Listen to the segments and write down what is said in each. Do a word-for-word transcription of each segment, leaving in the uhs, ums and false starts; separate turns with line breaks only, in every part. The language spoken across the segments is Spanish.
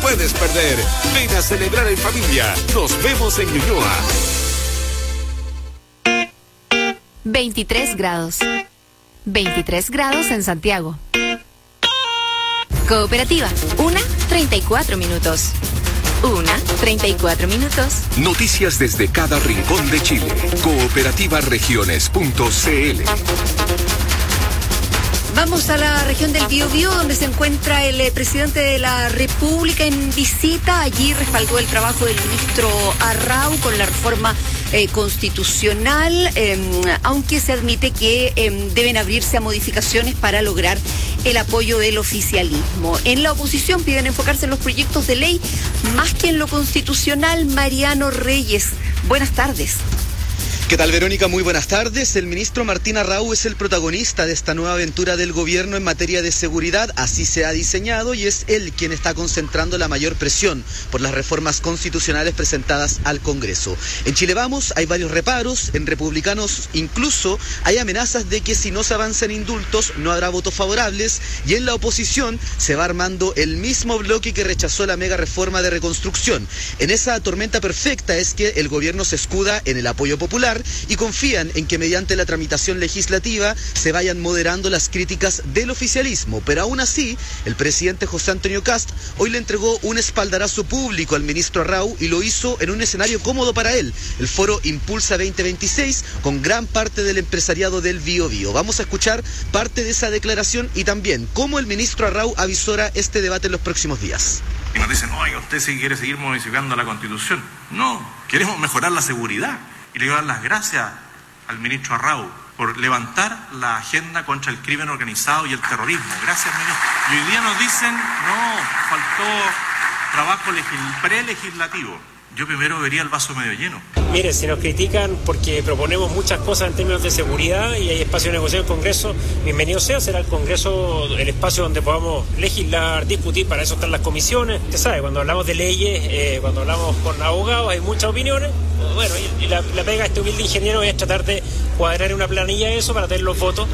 puedes perder. Ven a celebrar en familia. Nos vemos en Ñuñoa.
veintitrés grados. veintitrés grados en Santiago. Cooperativa, una, treinta y cuatro minutos. Una, treinta y cuatro minutos.
Noticias desde cada rincón de Chile. cooperativa regiones punto c l.
Vamos a la región del Biobío, donde se encuentra el eh, presidente de la República en visita. Allí respaldó el trabajo del ministro Arrau con la reforma eh, constitucional, eh, aunque se admite que eh, deben abrirse a modificaciones para lograr el apoyo del oficialismo. En la oposición piden enfocarse en los proyectos de ley más que en lo constitucional. Mariano Reyes, buenas tardes.
¿Qué tal, Verónica? Muy buenas tardes. El ministro Martín Arrau es el protagonista de esta nueva aventura del gobierno en materia de seguridad. Así se ha diseñado y es él quien está concentrando la mayor presión por las reformas constitucionales presentadas al Congreso. En Chile Vamos hay varios reparos, en Republicanos incluso hay amenazas de que si no se avanzan indultos no habrá votos favorables, y en la oposición se va armando el mismo bloque que rechazó la mega reforma de reconstrucción. En esa tormenta perfecta es que el gobierno se escuda en el apoyo popular y confían en que mediante la tramitación legislativa se vayan moderando las críticas del oficialismo. Pero aún así, el presidente José Antonio Kast hoy le entregó un espaldarazo público al ministro Arrau y lo hizo en un escenario cómodo para él, el foro Impulsa veinte veintiséis, con gran parte del empresariado del Biobío. Vamos a escuchar parte de esa declaración y también cómo el ministro Arrau avisora este debate en los próximos días.
Y nos dicen, oiga, usted sí quiere seguir modificando la Constitución. No, queremos mejorar la seguridad. Y le quiero dar las gracias al ministro Arrau por levantar la agenda contra el crimen organizado y el terrorismo. Gracias, ministro. Y hoy día nos dicen, no, faltó trabajo legis- prelegislativo. Yo primero vería el vaso medio lleno.
Mire, si nos critican porque proponemos muchas cosas en términos de seguridad y hay espacio de negociación en el Congreso, bienvenido sea, será el Congreso el espacio donde podamos legislar, discutir, para eso están las comisiones. Usted sabe, cuando hablamos de leyes, eh, cuando hablamos con abogados hay muchas opiniones. Bueno, y, y la, la pega de este humilde ingeniero es tratar de cuadrar en una planilla eso para tener los votos.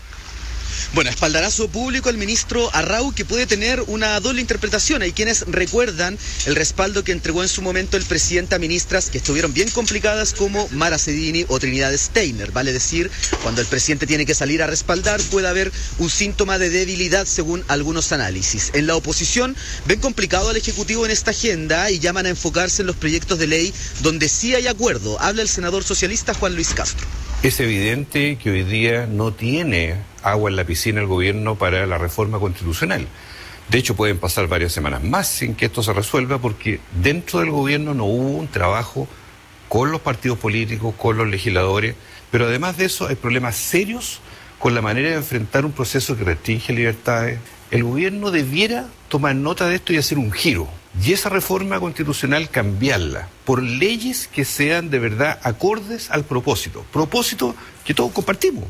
Bueno, espaldarazo público al ministro Arrau, que puede tener una doble interpretación. Hay quienes recuerdan el respaldo que entregó en su momento el presidente a ministras que estuvieron bien complicadas como Mara Cedini o Trinidad Steiner. Vale decir, cuando el presidente tiene que salir a respaldar puede haber un síntoma de debilidad según algunos análisis. En la oposición ven complicado al Ejecutivo en esta agenda y llaman a enfocarse en los proyectos de ley donde sí hay acuerdo. Habla el senador socialista Juan Luis Castro.
Es evidente que hoy día no tiene agua en la piscina el gobierno para la reforma constitucional. De hecho, pueden pasar varias semanas más sin que esto se resuelva porque dentro del gobierno no hubo un trabajo con los partidos políticos, con los legisladores, pero además de eso hay problemas serios con la manera de enfrentar un proceso que restringe libertades. El gobierno debiera tomar nota de esto y hacer un giro. Y esa reforma constitucional cambiarla por leyes que sean de verdad acordes al propósito. Propósito que todos compartimos.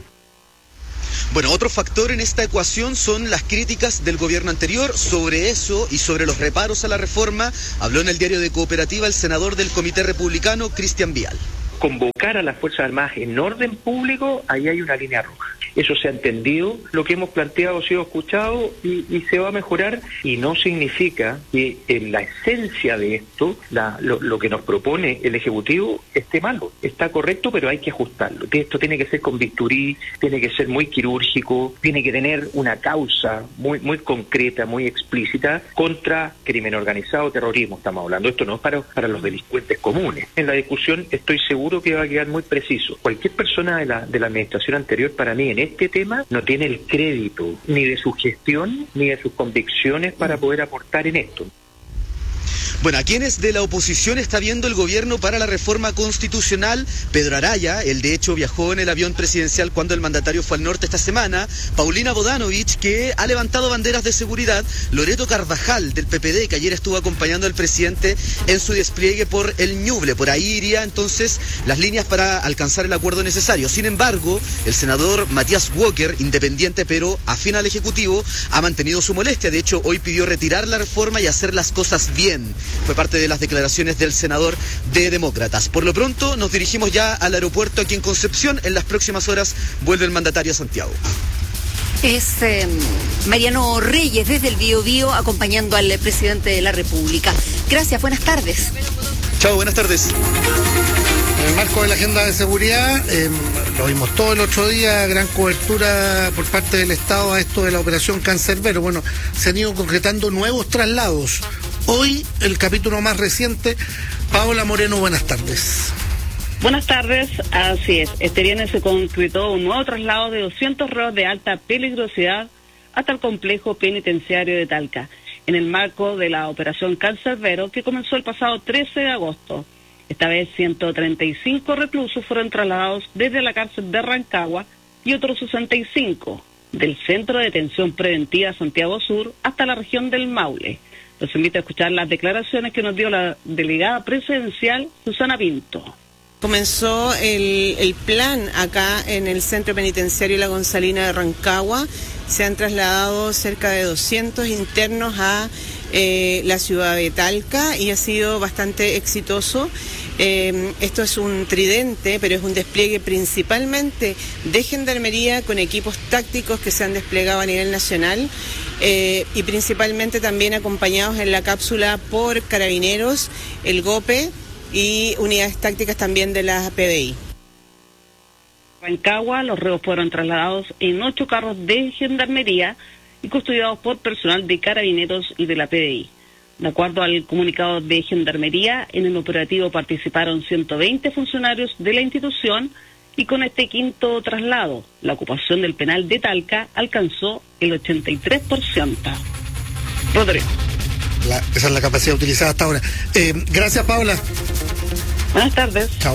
Bueno, otro factor en esta ecuación son las críticas del gobierno anterior. Sobre eso y sobre los reparos a la reforma habló en el diario de Cooperativa el senador del Comité Republicano, Cristian Vial.
Convocar a las Fuerzas Armadas en orden público, ahí hay una línea roja. Eso se ha entendido, lo que hemos planteado ha sido escuchado y, y se va a mejorar, y no significa que en la esencia de esto, la, lo, lo que nos propone el Ejecutivo esté malo. Está correcto, pero hay que ajustarlo. Esto tiene que ser con bisturí, tiene que ser muy quirúrgico, tiene que tener una causa muy, muy concreta, muy explícita contra crimen organizado, terrorismo estamos hablando. Esto no es para, para los delincuentes comunes. En la discusión estoy seguro que va a quedar muy preciso. Cualquier persona de la, de la administración anterior, para mí, en este tema, no tiene el crédito ni de su gestión ni de sus convicciones para poder aportar en esto.
Bueno, ¿a quiénes de la oposición está viendo el gobierno para la reforma constitucional? Pedro Araya, él de hecho viajó en el avión presidencial cuando el mandatario fue al norte esta semana. Paulina Bodanovich, que ha levantado banderas de seguridad. Loreto Carvajal, del P P D, que ayer estuvo acompañando al presidente en su despliegue por el Ñuble. Por ahí iría entonces las líneas para alcanzar el acuerdo necesario. Sin embargo, el senador Matías Walker, independiente pero afín al Ejecutivo, ha mantenido su molestia. De hecho, hoy pidió retirar la reforma y hacer las cosas bien. Fue parte de las declaraciones del senador de Demócratas. Por lo pronto nos dirigimos ya al aeropuerto aquí en Concepción. En las próximas horas vuelve el mandatario a Santiago.
Es eh, Mariano Reyes desde el Biobío acompañando al presidente de la República. Gracias, buenas tardes.
Chao, buenas tardes.
En el marco de la agenda de seguridad, eh, lo vimos todo el otro día, gran cobertura por parte del Estado a esto de la operación Cancerbero. Bueno, se han ido concretando nuevos traslados. Hoy, el capítulo más reciente. Paola Moreno, buenas tardes.
Buenas tardes, así es. Este viernes se concretó un nuevo traslado de doscientos reos de alta peligrosidad hasta el complejo penitenciario de Talca, en el marco de la operación Cancerbero que comenzó el pasado trece de agosto. Esta vez ciento treinta y cinco reclusos fueron trasladados desde la cárcel de Rancagua y otros sesenta y cinco del Centro de Detención Preventiva Santiago Sur hasta la región del Maule. Los invito a escuchar las declaraciones que nos dio la delegada presidencial Susana Pinto.
Comenzó el, el plan acá en el Centro Penitenciario La Gonzalina de Rancagua. Se han trasladado cerca de doscientos internos a eh, la ciudad de Talca y ha sido bastante exitoso. Eh, esto es un tridente, pero es un despliegue principalmente de gendarmería con equipos tácticos que se han desplegado a nivel nacional eh, y principalmente también acompañados en la cápsula por carabineros, el GOPE y unidades tácticas también de la P D I.
Rancagua, los reos fueron trasladados en ocho carros de gendarmería y custodiados por personal de carabineros y de la P D I. De acuerdo al comunicado de Gendarmería, en el operativo participaron ciento veinte funcionarios de la institución y con este quinto traslado, la ocupación del penal de Talca alcanzó el ochenta y tres por ciento. Rodrigo.
La, esa es la capacidad utilizada hasta ahora. Eh, gracias, Paula.
Buenas tardes.
Chao.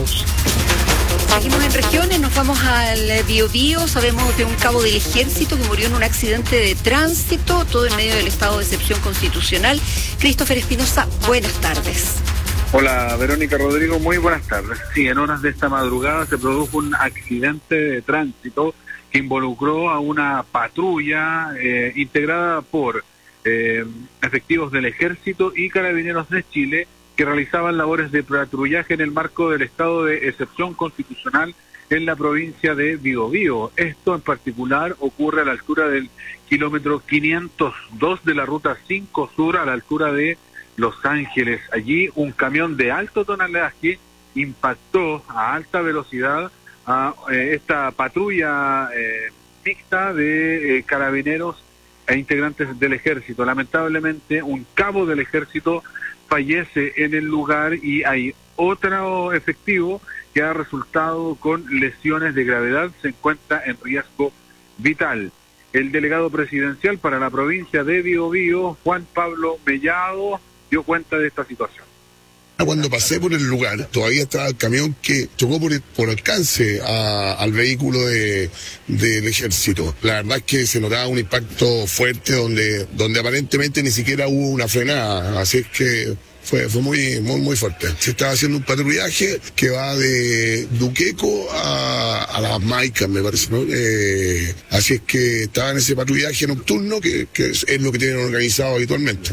Seguimos en regiones, nos vamos al Biobío. Sabemos de un cabo del ejército que murió en un accidente de tránsito, todo en medio del estado de excepción constitucional. Christopher Espinosa, buenas tardes.
Hola, Verónica, Rodrigo, muy buenas tardes. Sí, en horas de esta madrugada se produjo un accidente de tránsito que involucró a una patrulla eh, integrada por eh, efectivos del ejército y carabineros de Chile, que realizaban labores de patrullaje en el marco del estado de excepción constitucional en la provincia de Biobío. Esto en particular ocurre a la altura del kilómetro quinientos dos de la ruta cinco Sur, a la altura de Los Ángeles. Allí un camión de alto tonelaje impactó a alta velocidad a eh, esta patrulla eh, mixta de eh, carabineros e integrantes del ejército. Lamentablemente, un cabo del ejército fallece en el lugar y hay otro efectivo que ha resultado con lesiones de gravedad, se encuentra en riesgo vital. El delegado presidencial para la provincia de Biobío, Juan Pablo Mellado, dio cuenta de esta situación.
Cuando pasé por el lugar, todavía estaba el camión que chocó por, por alcance a, al vehículo de, del ejército. La verdad es que se notaba un impacto fuerte donde, donde aparentemente ni siquiera hubo una frenada, así es que fue, fue muy, muy, muy fuerte. Se estaba haciendo un patrullaje que va de Duqueco a, a Las Maicas, me parece, ¿no? Eh, así es que estaba en ese patrullaje nocturno que, que es, es lo que tienen organizado habitualmente.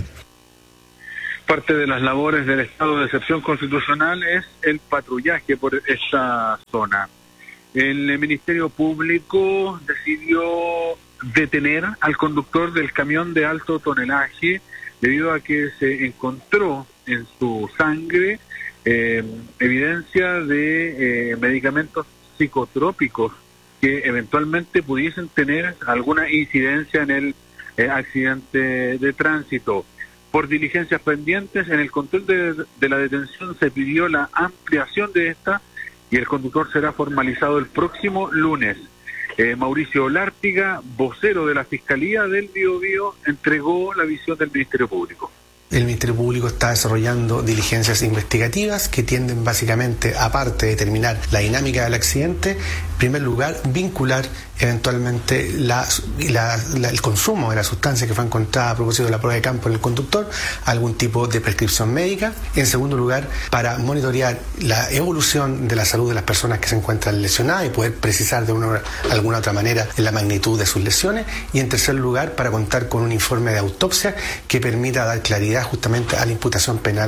Parte de las labores del estado de excepción constitucional es el patrullaje por esta zona. El Ministerio Público decidió detener al conductor del camión de alto tonelaje debido a que se encontró en su sangre eh, evidencia de eh, medicamentos psicotrópicos que eventualmente pudiesen tener alguna incidencia en el eh, accidente de tránsito. Por diligencias pendientes, en el control de, de la detención se pidió la ampliación de esta y el conductor será formalizado el próximo lunes. Eh, Mauricio Lártiga, vocero de la Fiscalía del Biobío, entregó la visión del Ministerio Público.
El Ministerio Público está desarrollando diligencias investigativas que tienden básicamente, aparte de determinar la dinámica del accidente, en primer lugar, vincular eventualmente la, la, la, el consumo de la sustancia que fue encontrada a propósito de la prueba de campo en el conductor a algún tipo de prescripción médica. En segundo lugar, para monitorear la evolución de la salud de las personas que se encuentran lesionadas y poder precisar de una, alguna otra manera la magnitud de sus lesiones. Y en tercer lugar, para contar con un informe de autopsia que permita dar claridad justamente a la imputación penal.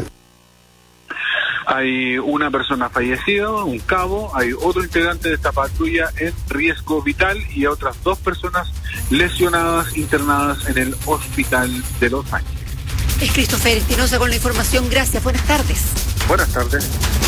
Hay una persona fallecida, un cabo, hay otro integrante de esta patrulla en riesgo vital y otras dos personas lesionadas internadas en el Hospital de Los Ángeles.
Es Christopher Espinosa con la información. Gracias, buenas tardes.
Buenas tardes.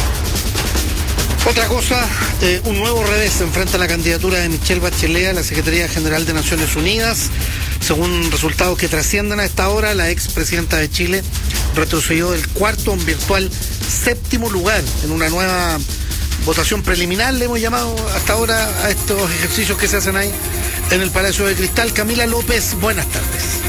Otra cosa, eh, un nuevo revés se enfrenta a la candidatura de Michelle Bachelet a la Secretaría General de Naciones Unidas. Según resultados que trascienden a esta hora, la expresidenta de Chile retrocedió del cuarto a un virtual séptimo lugar en una nueva votación preliminar, le hemos llamado hasta ahora a estos ejercicios que se hacen ahí en el Palacio de Cristal. Camila López, buenas tardes.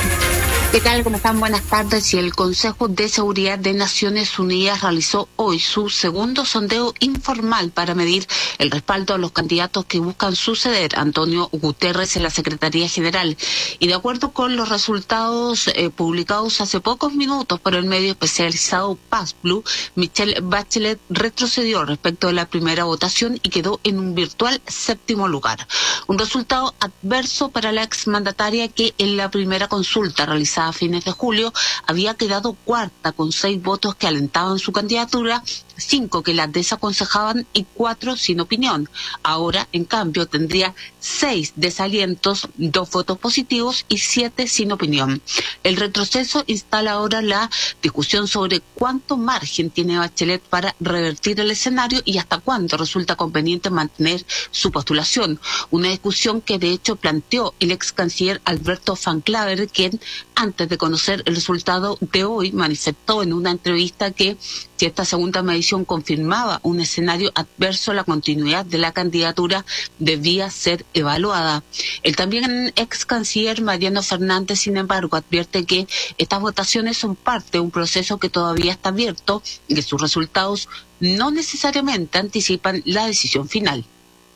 ¿Qué tal? ¿Cómo están? Buenas tardes. Y el Consejo de Seguridad de Naciones Unidas realizó hoy su segundo sondeo informal para medir el respaldo a los candidatos que buscan suceder a Antonio Guterres en la Secretaría General. Y de acuerdo con los resultados eh, publicados hace pocos minutos por el medio especializado Paz Blue, Michelle Bachelet retrocedió respecto de la primera votación y quedó en un virtual séptimo lugar. Un resultado adverso para la exmandataria que en la primera consulta realizada a fines de julio había quedado cuarta con seis votos que alentaban su candidatura, cinco que la desaconsejaban y cuatro sin opinión. Ahora, en cambio, tendría seis desalientos, dos votos positivos y siete sin opinión. El retroceso instala ahora la discusión sobre cuánto margen tiene Bachelet para revertir el escenario y hasta cuándo resulta conveniente mantener su postulación. Una discusión que de hecho planteó el ex canciller Alberto Van Claver, quien antes de conocer el resultado de hoy manifestó en una entrevista que si esta segunda medición confirmaba un escenario adverso, la continuidad de la candidatura debía ser evaluada. El también ex canciller Mariano Fernández, sin embargo, advierte que estas votaciones son parte de un proceso que todavía está abierto y que sus resultados no necesariamente anticipan la decisión final.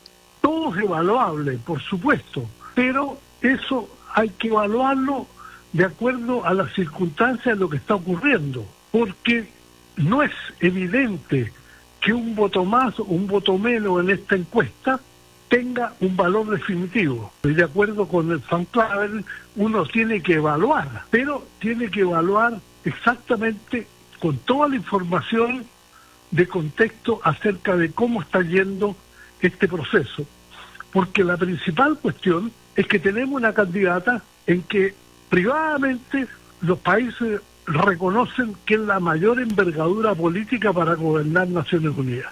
Todo es evaluable, por supuesto, pero eso hay que evaluarlo de acuerdo a las circunstancias de lo que está ocurriendo, porque no es evidente que un voto más o un voto menos en esta encuesta tenga un valor definitivo. Y de acuerdo con el Van Claver, uno tiene que evaluar, pero tiene que evaluar exactamente con toda la información de contexto acerca de cómo está yendo este proceso. Porque la principal cuestión es que tenemos una candidata en que privadamente los países reconocen que es la mayor envergadura política para gobernar Naciones Unidas.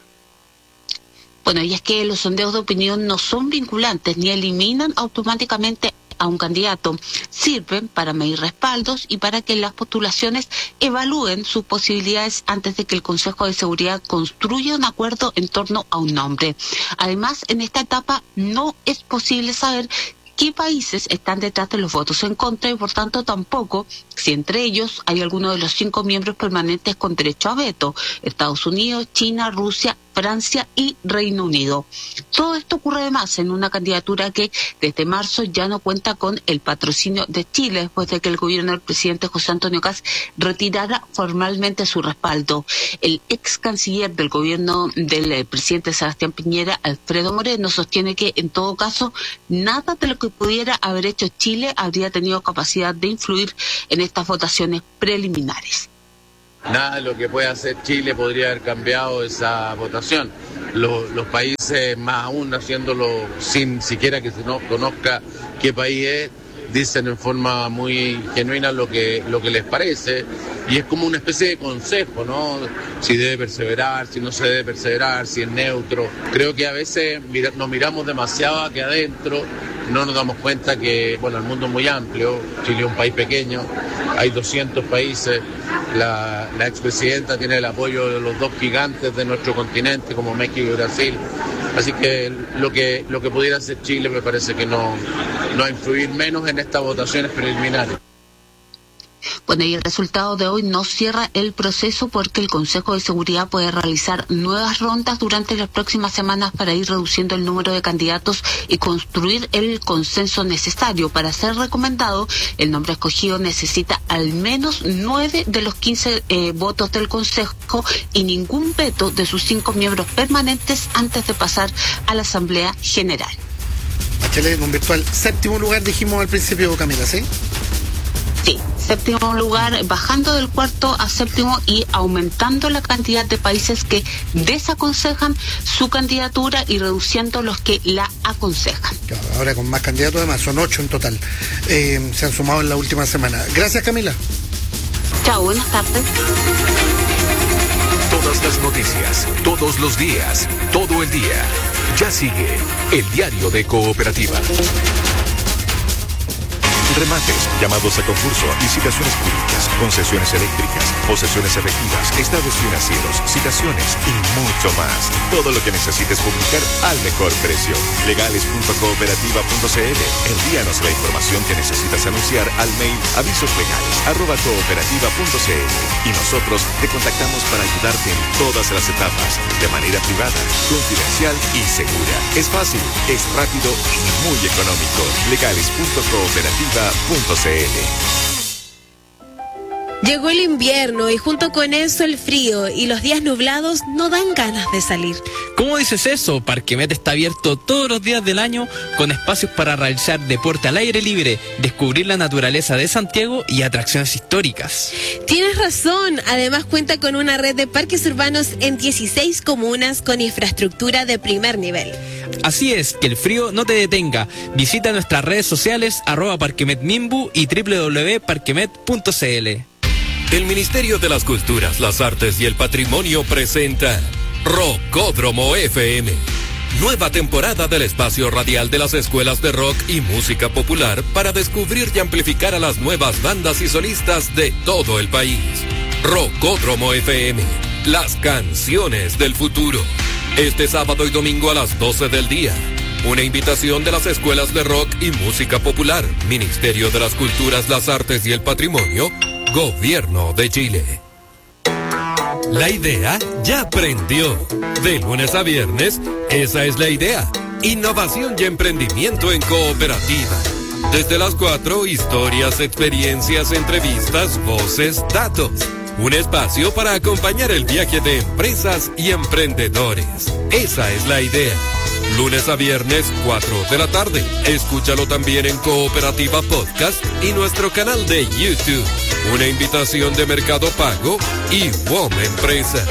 Bueno, y es que los sondeos de opinión no son vinculantes ni eliminan automáticamente a un candidato. Sirven para medir respaldos y para que las postulaciones evalúen sus posibilidades antes de que el Consejo de Seguridad construya un acuerdo en torno a un nombre. Además, en esta etapa no es posible saber qué países están detrás de los votos en contra y por tanto tampoco si entre ellos hay alguno de los cinco miembros permanentes con derecho a veto: Estados Unidos, China, Rusia, Francia y Reino Unido. Todo esto ocurre además en una candidatura que desde marzo ya no cuenta con el patrocinio de Chile después de que el gobierno del presidente José Antonio Kast retirara formalmente su respaldo. El ex canciller del gobierno del presidente Sebastián Piñera, Alfredo Moreno, sostiene que en todo caso nada de lo que pudiera haber hecho Chile habría tenido capacidad de influir en estas votaciones preliminares.
Nada de lo que pueda hacer Chile podría haber cambiado esa votación. Los, los países, más aún haciéndolo sin siquiera que se no conozca qué país es, dicen en forma muy genuina lo que, lo que les parece, y es como una especie de consejo, ¿no? Si debe perseverar, si no se debe perseverar, si es neutro. Creo que a veces mira, nos miramos demasiado hacia adentro, no nos damos cuenta que, bueno, el mundo es muy amplio, Chile es un país pequeño, hay doscientos países, la, la expresidenta tiene el apoyo de los dos gigantes de nuestro continente, como México y Brasil, así que lo que, lo que pudiera hacer Chile me parece que no, no va a influir menos en estas votaciones preliminares.
Bueno, y el resultado de hoy no cierra el proceso porque el Consejo de Seguridad puede realizar nuevas rondas durante las próximas semanas para ir reduciendo el número de candidatos y construir el consenso necesario. Para ser recomendado, el nombre escogido necesita al menos nueve de los quince eh, votos del Consejo y ningún veto de sus cinco miembros permanentes antes de pasar a la Asamblea General.
Bachelet en un virtual séptimo lugar, dijimos al principio, Camila, ¿sí?
Sí, séptimo lugar, bajando del cuarto a séptimo y aumentando la cantidad de países que desaconsejan su candidatura y reduciendo los que la aconsejan.
Claro, ahora con más candidatos además, son ocho en total. Eh, se han sumado en la última semana. Gracias, Camila.
Chao, buenas tardes.
Todas las noticias, todos los días, todo el día. Ya sigue el Diario de Cooperativa. Remates, llamados a concurso, licitaciones públicas, concesiones eléctricas, posesiones efectivas, estados financieros, citaciones y mucho más. Todo lo que necesites publicar al mejor precio. legales punto cooperativa punto c l. Envíanos la información que necesitas anunciar al mail avisoslegales arroba cooperativa punto c l y nosotros te contactamos para ayudarte en todas las etapas, de manera privada, confidencial y segura. Es fácil, es rápido y muy económico. legales punto cooperativa punto c l.
Llegó el invierno y junto con eso el frío y los días nublados no dan ganas de salir.
¿Cómo dices eso? Parquemet está abierto todos los días del año con espacios para realizar deporte al aire libre, descubrir la naturaleza de Santiago y atracciones históricas.
Tienes razón, además cuenta con una red de parques urbanos en dieciséis comunas con infraestructura de primer nivel.
Así es, que el frío no te detenga. Visita nuestras redes sociales arroba parquemetmimbu y doble u doble u doble u punto parquemet punto c l.
El Ministerio de las Culturas, las Artes y el Patrimonio presenta Rockódromo F M. Nueva temporada del espacio radial de las escuelas de rock y música popular para descubrir y amplificar a las nuevas bandas y solistas de todo el país. Rockódromo F M, las canciones del futuro. Este sábado y domingo a las doce del día. Una invitación de las escuelas de rock y música popular, Ministerio de las Culturas, las Artes y el Patrimonio, Gobierno de Chile. La idea ya prendió. De lunes a viernes, esa es la idea. Innovación y emprendimiento en cooperativa. Desde las cuatro, historias, experiencias, entrevistas, voces, datos. Un espacio para acompañar el viaje de empresas y emprendedores. Esa es la idea. Lunes a viernes, cuatro de la tarde. Escúchalo también en Cooperativa Podcast y nuestro canal de YouTube. Una invitación de Mercado Pago y W O M Empresas.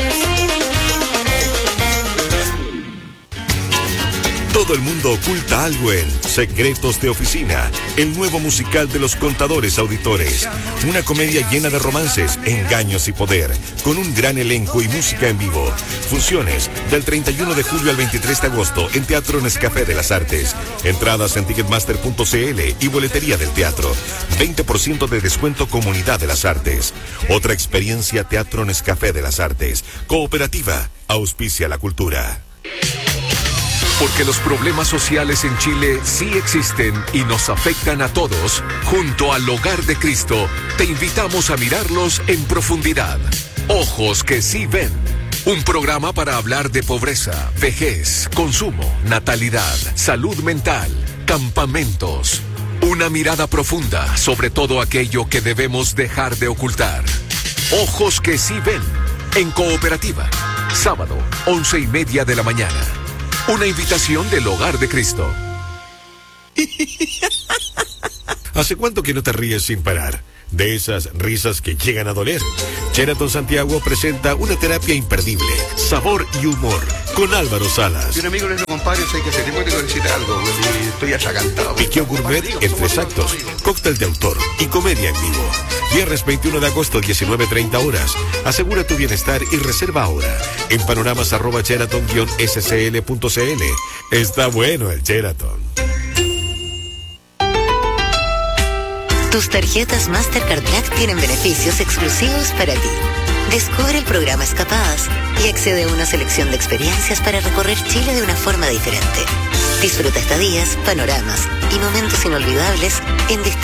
Todo el mundo oculta algo en Secretos de Oficina, el nuevo musical de los contadores auditores. Una comedia llena de romances, engaños y poder, con un gran elenco y música en vivo. Funciones del treinta y uno de julio al veintitrés de agosto en Teatro Nescafé de las Artes. Entradas en ticketmaster punto c l y boletería del teatro. veinte por ciento de descuento Comunidad de las Artes. Otra experiencia Teatro Nescafé de las Artes. Cooperativa, auspicia la cultura. Porque los problemas sociales en Chile sí existen y nos afectan a todos, junto al Hogar de Cristo, te invitamos a mirarlos en profundidad. Ojos que sí ven. Un programa para hablar de pobreza, vejez, consumo, natalidad, salud mental, campamentos. Una mirada profunda sobre todo aquello que debemos dejar de ocultar. Ojos que sí ven. En Cooperativa. Sábado, once y media de la mañana. Una invitación del Hogar de Cristo.
¿Hace cuánto que no te ríes sin parar? De esas risas que llegan a doler. Sheraton Santiago presenta una terapia imperdible, sabor y humor, con Álvaro Salas.
Y un amigo le dijo, compadre, sé que se te puede decir algo, y estoy atragantado.
Piqueo Gourmet en tres actos, cóctel de autor y comedia en vivo. Viernes veintiuno de agosto, diecinueve treinta horas. Asegura tu bienestar y reserva ahora en panoramas arroba sheraton guion s c l punto c l. Está bueno el Sheraton.
Tus tarjetas Mastercard Black tienen beneficios exclusivos para ti. Descubre el programa Escapadas y accede a una selección de experiencias para recorrer Chile de una forma diferente. Disfruta estadías, panoramas y momentos inolvidables en distintos